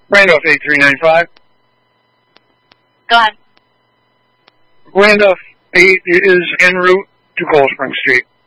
Randolph 8395. Go ahead. Randolph 8 is en route to Cold Spring Street.